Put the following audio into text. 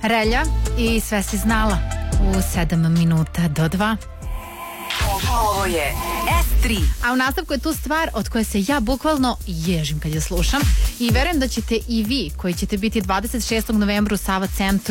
Relja i sve si znala u 7 minuta do 2. Ovo je S3. A u nastavku je tu stvar od koje se ja bukvalno ježim kad je slušam i verujem da ćete i vi koji ćete biti 26. novembra u Sava centru